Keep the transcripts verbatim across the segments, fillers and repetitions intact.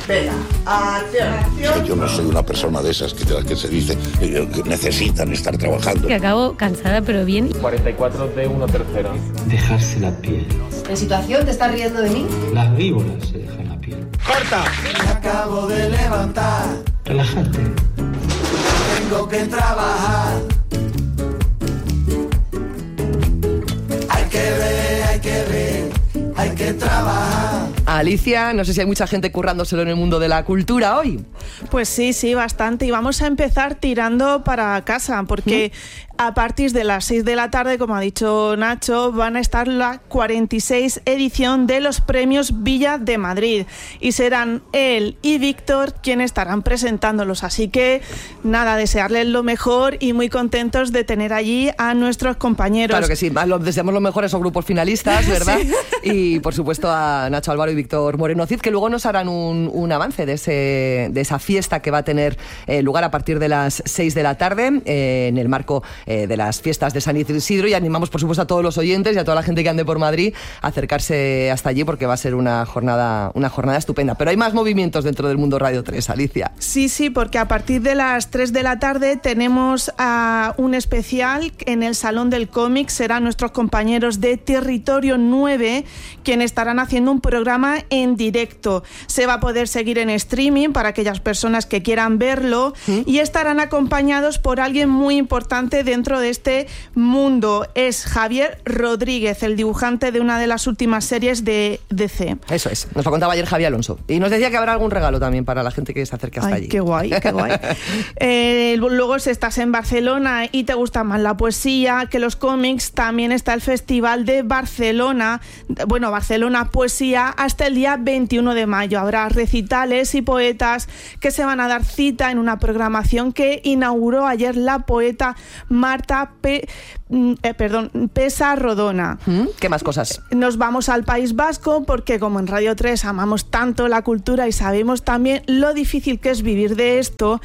Venga, acción. Yo no soy una persona de esas que, que se dice que necesitan estar trabajando. Que acabo cansada, pero bien. cuarenta y cuatro de uno tercero. Dejarse la piel. ¿En situación te estás riendo de mí? Las víboras se dejan la piel. ¡Corta! Me acabo de levantar. Relájate. Tengo que trabajar. Hay que ver, hay que ver, hay que trabajar. Alicia, no sé si hay mucha gente currándoselo en el mundo de la cultura hoy. Pues sí, sí, bastante. Y vamos a empezar tirando para casa, porque ¿Mm? a partir de las seis de la tarde, como ha dicho Nacho, van a estar la cuarenta y seis edición de los premios Villa de Madrid. Y serán él y Víctor quienes estarán presentándolos. Así que, nada, desearles lo mejor y muy contentos de tener allí a nuestros compañeros. Claro que sí, deseamos lo mejor a esos grupos finalistas, ¿verdad? Sí. Y, por supuesto, a Nacho Álvaro y Víctor Moreno Cid, que luego nos harán un, un avance de, ese, de esa fiesta que va a tener eh, lugar a partir de las seis de la tarde eh, en el marco eh, de las fiestas de San Isidro, y animamos por supuesto a todos los oyentes y a toda la gente que ande por Madrid a acercarse hasta allí, porque va a ser una jornada, una jornada estupenda. Pero hay más movimientos dentro del mundo Radio tres, Alicia. Sí, sí, porque a partir de las tres de la tarde tenemos uh, un especial en el Salón del Cómic. Serán nuestros compañeros de Territorio nueve quienes estarán haciendo un programa en directo. Se va a poder seguir en streaming para aquellas personas que quieran verlo. ¿Sí? Y estarán acompañados por alguien muy importante dentro de este mundo. Es Javier Rodríguez, el dibujante de una de las últimas series de D C. Eso es, nos lo contaba ayer Javier Alonso. Y nos decía que habrá algún regalo también para la gente que se acerque hasta Ay, allí. Qué guay, qué guay. eh, luego, si estás en Barcelona y te gusta más la poesía que los cómics, también está el Festival de Barcelona, bueno, Barcelona Poesía, hasta el día veintiuno de mayo. Habrá recitales y poetas que se van a dar cita en una programación que inauguró ayer la poeta Marta P. Eh, perdón, Pesa Rodona. ¿Mm? ¿Qué más cosas? Nos vamos al País Vasco porque, como en Radio tres amamos tanto la cultura y sabemos también lo difícil que es vivir de esto,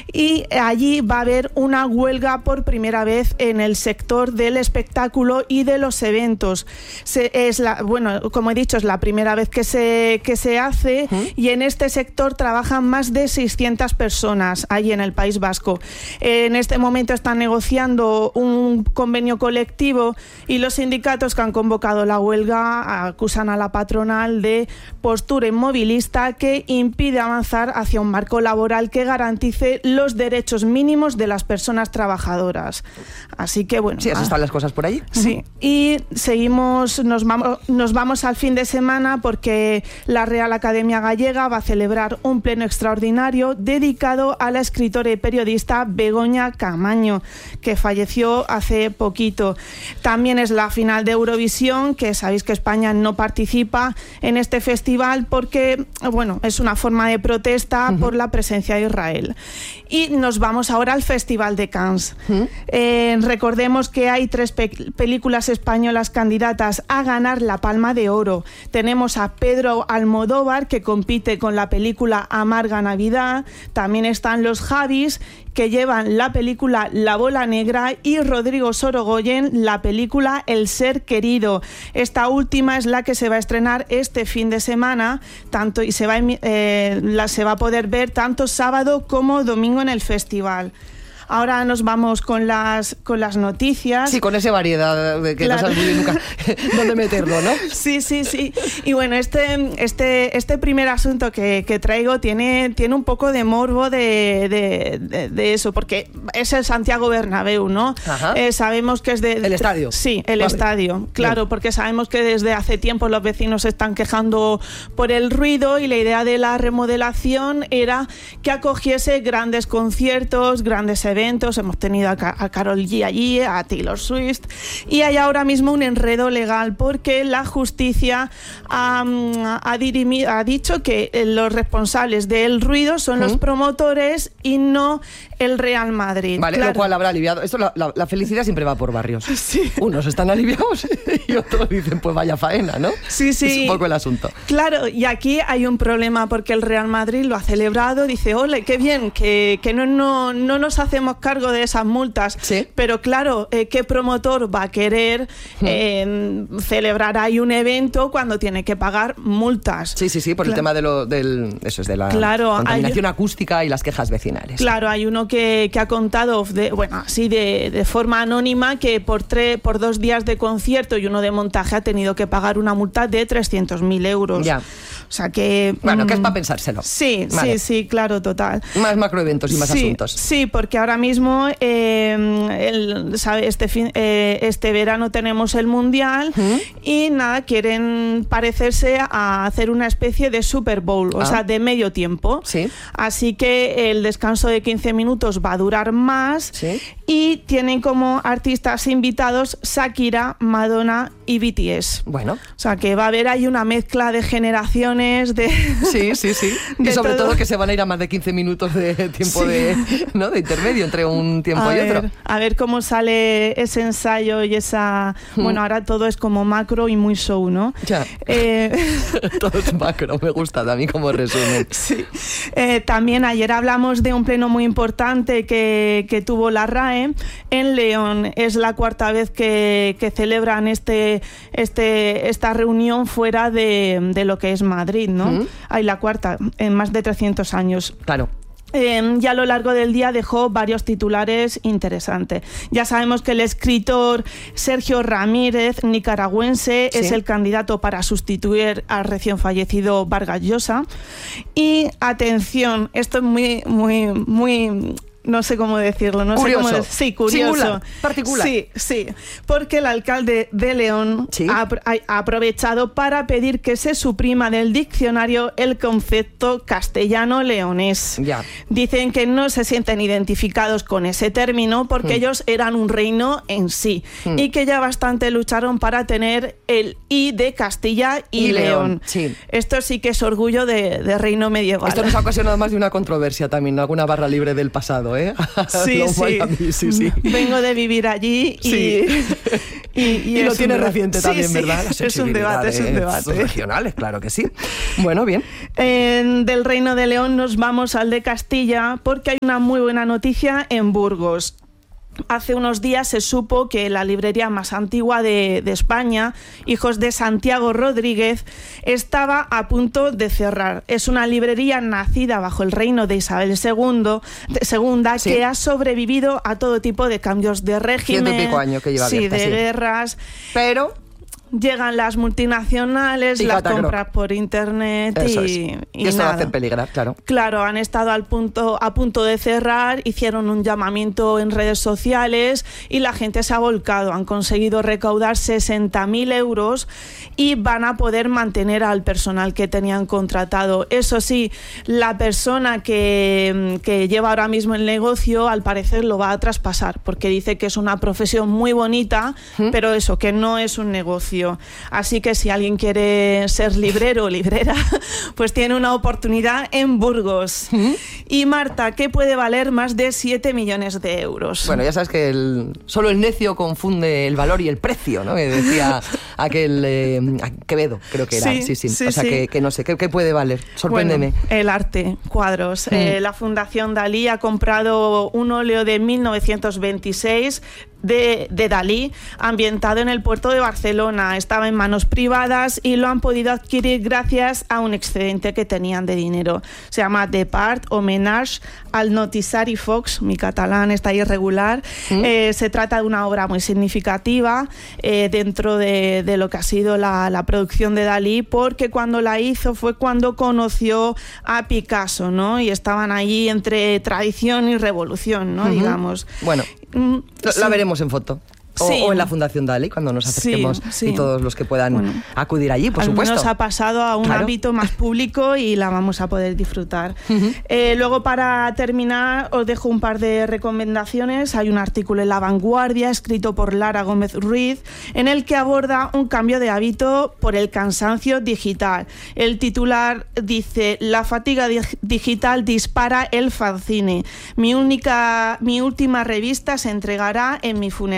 y allí va a haber una huelga por primera vez en el sector del espectáculo y de los eventos. Se, es la, bueno, como he dicho, es la primera vez que se, que se hace. ¿Mm? Y en este sector trabajan más de seiscientas personas allí en el País Vasco. En este momento están negociando un convenio colectivo y los sindicatos que han convocado la huelga acusan a la patronal de postura inmovilista que impide avanzar hacia un marco laboral que garantice los derechos mínimos de las personas trabajadoras. Así que bueno. Sí, así están las cosas por allí. Sí. Y seguimos, nos vamos, nos vamos al fin de semana porque la Real Academia Gallega va a celebrar un pleno extraordinario dedicado a la escritora y periodista Begoña Camaño, que falleció hace poquito. También es la final de Eurovisión, que sabéis que España no participa en este festival porque, bueno, es una forma de protesta uh-huh. por la presencia de Israel. Y nos vamos ahora al Festival de Cannes. Uh-huh. Eh, recordemos que hay tres pe- películas españolas candidatas a ganar la Palma de Oro. Tenemos a Pedro Almodóvar, que compite con la película Amarga Navidad. También están los Javis, que llevan la película La Bola Negra, y Rodrigo Sorogoyen, la película El Ser Querido. Esta última es la que se va a estrenar este fin de semana, tanto y se va, eh, la, se va a poder ver tanto sábado como domingo en el festival. Ahora nos vamos con las con las noticias. Sí, con esa variedad de que claro. No sabes muy bien nunca dónde meterlo, ¿no? Sí, sí, sí. Y bueno, este este este primer asunto que, que traigo tiene tiene un poco de morbo de, de, de, de eso, porque es el Santiago Bernabéu, ¿no? Eh, sabemos que es de... ¿El estadio? Sí, el vale. estadio, claro, Bien. Porque sabemos que desde hace tiempo los vecinos se están quejando por el ruido, y la idea de la remodelación era que acogiese grandes conciertos, grandes eventos. eventos, hemos tenido a, Ka- a Karol G allí, a Taylor Swift, y hay ahora mismo un enredo legal porque la justicia um, ha, dirimi- ha dicho que los responsables del ruido son ¿Mm? los promotores y no el Real Madrid. Vale, claro. Lo cual habrá aliviado. Esto, la, la, la felicidad siempre va por barrios. Sí. Unos están aliviados y otros dicen, pues vaya faena, ¿no? Sí, sí. Es un poco el asunto. Claro, y aquí hay un problema porque el Real Madrid lo ha celebrado, dice, ole, qué bien, que, que no, no, no nos hace hacemos cargo de esas multas. ¿Sí? Pero claro, eh, ¿qué promotor va a querer eh, celebrar ahí un evento cuando tiene que pagar multas? Sí, sí, sí, por Cla- el tema de lo, del, eso es de la Claro, contaminación hay- acústica y las quejas vecinales. Claro, hay uno que, que ha contado, de, bueno, así de, de forma anónima, que por, tres, por dos días de concierto y uno de montaje ha tenido que pagar una multa de trescientos mil euros. Ya. O sea que... Bueno, mm, que es para pensárselo. Sí, Vale. sí, sí, claro, total. Más macroeventos y más sí, asuntos. Sí, porque ahora mismo, eh, el, sabe, este, fin, eh, este verano tenemos el Mundial ¿Mm? y nada, quieren parecerse a hacer una especie de Super Bowl, o Ah. sea, de medio tiempo. Sí. Así que el descanso de quince minutos va a durar más Sí. y tienen como artistas invitados Shakira, Madonna y B T S. Bueno. O sea, que va a haber ahí una mezcla de generaciones, de... Sí, sí, sí. Y de sobre todo. todo que se van a ir a más de quince minutos de tiempo Sí. de, ¿no? de intermedio entre un tiempo a y ver, otro. a ver cómo sale ese ensayo y esa... Bueno, ahora todo es como macro y muy show, ¿no? Ya. Eh, Todo es macro, me gusta a mí como resumen. Sí. Eh, también ayer hablamos de un pleno muy importante que, que tuvo la R A E en León. Es la cuarta vez que, que celebran este, este, esta reunión fuera de, de lo que es Madrid, ¿no? Mm. Hay la cuarta, en más de trescientos años. Claro. Eh, y a lo largo del día dejó varios titulares interesantes. Ya sabemos que el escritor Sergio Ramírez, nicaragüense, Sí. es el candidato para sustituir al recién fallecido Vargas Llosa. Y atención, esto es muy, muy, muy... No sé cómo decirlo, no Curioso. sé cómo de- Sí, curioso. Singular, particular. Sí, sí. Porque el alcalde de León Sí. ha, ha aprovechado para pedir que se suprima del diccionario el concepto castellano-leonés. Ya. Dicen que no se sienten identificados con ese término porque Mm. ellos eran un reino en sí Mm. y que ya bastante lucharon para tener el I de Castilla y, Y León, León. sí. Esto sí que es orgullo de, de reino medieval. Esto nos ha ocasionado más de una controversia también, alguna barra libre del pasado, ¿eh? Sí, Lo sí. Miami, sí, sí. Vengo de vivir allí y, Sí. y, Y, es lo un tiene debate. reciente Sí, también, sí, ¿verdad? Las es un debate, es un sensibilidades debate. regionales, claro que sí. Bueno, bien. Eh, del Reino de León nos vamos al de Castilla porque hay una muy buena noticia en Burgos. Hace unos días se supo que la librería más antigua de, de España, Hijos de Santiago Rodríguez, estaba a punto de cerrar. Es una librería nacida bajo el reino de Isabel segundo, de segunda, Sí. que ha sobrevivido a todo tipo de cambios de régimen. Ciento y pico años que lleva sí, abierta, de sí. guerras. Pero Llegan las multinacionales, Y las catacroc. compras por internet eso y, es. y Y esto lo nada. hace peligrar, claro. Claro, han estado al punto, a punto de cerrar, hicieron un llamamiento en redes sociales y la gente se ha volcado. Han conseguido recaudar sesenta mil euros y van a poder mantener al personal que tenían contratado. Eso sí, la persona que, que lleva ahora mismo el negocio, al parecer lo va a traspasar, porque dice que es una profesión muy bonita, ¿Mm? pero eso, que no es un negocio. Así que si alguien quiere ser librero o librera, pues tiene una oportunidad en Burgos. Y Marta, ¿qué puede valer más de siete millones de euros? Bueno, ya sabes que el, solo el necio confunde el valor y el precio, ¿no? Que decía aquel eh, Quevedo, creo que era. Sí, Sí, sí. sí, o sea, sí. que, que no sé, ¿qué, qué puede valer? Sorpréndeme. Bueno, el arte, cuadros. Mm. Eh, la Fundación Dalí ha comprado un óleo de mil novecientos veintiséis de, de Dalí, ambientado en el puerto de Barcelona. Estaba en manos privadas y lo han podido adquirir gracias a un excedente que tenían de dinero. Se llama De Part, Homenage al Noticiari Fox, mi catalán está irregular. ¿Mm? Eh, se trata de una obra muy significativa eh, dentro de, de lo que ha sido la, la producción de Dalí, porque cuando la hizo fue cuando conoció a Picasso, ¿no? Y estaban ahí entre tradición y revolución, ¿no? Ujú. Digamos. Bueno, Mm, la, sí. la veremos en foto. O, Sí. o en la Fundación Dalí, cuando nos acerquemos, Sí, sí. y todos los que puedan Bueno, acudir allí, por Al supuesto. menos ha pasado a un Claro. ámbito más público y la vamos a poder disfrutar. Ujú. Eh, luego, para terminar, os dejo un par de recomendaciones. Hay un artículo en La Vanguardia escrito por Lara Gómez Ruiz en el que aborda un cambio de hábito por el cansancio digital. El titular dice: la fatiga dig- digital dispara el fanzine. Mi única, mi última revista se entregará en mi funeral.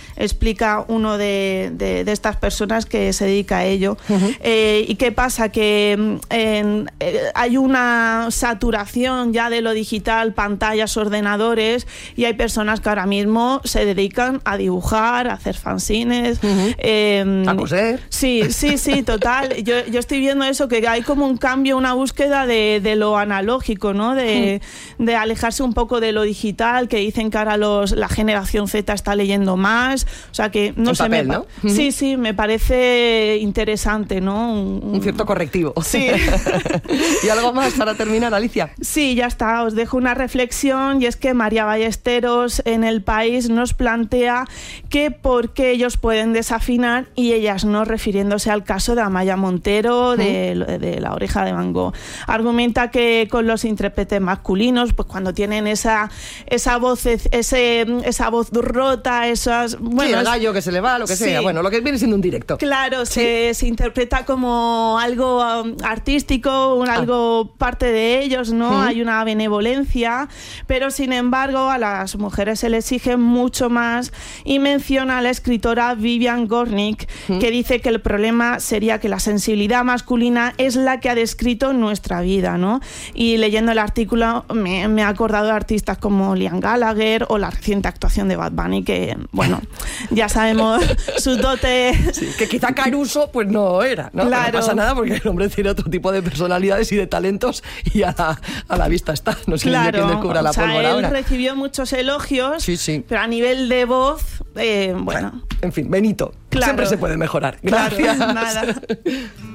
explica uno de, de, de estas personas que se dedica a ello. Uh-huh. Eh, ¿Y qué pasa? Que en, eh, hay una saturación ya de lo digital, pantallas, ordenadores, y hay personas que ahora mismo se dedican a dibujar, a hacer fanzines. Uh-huh. eh, a coser. Sí, sí, sí, total. Yo, yo estoy viendo eso, que hay como un cambio, una búsqueda de, de lo analógico, ¿no? De, uh-huh. de alejarse un poco de lo digital, que dicen que ahora los, la generación Z está leyendo más. O sea que, no en sé, papel, me, ¿no? Sí, sí, me parece interesante, ¿no? Un, un cierto correctivo. Sí. ¿Y algo más para terminar, Alicia? Sí, ya está. Os dejo una reflexión, y es que María Ballesteros en El País nos plantea que por qué ellos pueden desafinar y ellas no, refiriéndose al caso de Amaya Montero, ¿Mm? de, de La Oreja de Van Gogh. Argumenta que con los intérpretes masculinos, pues cuando tienen esa esa voz ese esa voz rota, esas, bueno, sí, el gallo que se le va, lo que sí. sea, bueno, lo que viene siendo un directo. Claro, sí. se, se interpreta como algo um, artístico, un, ah. algo parte de ellos, ¿no? ¿Mm? Hay una benevolencia, pero sin embargo a las mujeres se les exige mucho más, y menciona a la escritora Vivian Gornick, ¿Mm? que dice que el problema sería que la sensibilidad masculina es la que ha descrito nuestra vida, ¿no? Y leyendo el artículo me, me he acordado de artistas como Liam Gallagher o la reciente actuación de Bad Bunny, que, bueno, ya sabemos su dote. Sí, que quizá Caruso pues no era, ¿no? Claro. No pasa nada porque el hombre tiene otro tipo de personalidades y de talentos, y a la, a la vista está. No sé claro. quién descubra la o sea, pólvora él ahora. recibió muchos elogios, sí, sí. pero a nivel de voz, eh, bueno. En fin, Benito, claro. siempre se puede mejorar. Gracias. Claro, nada.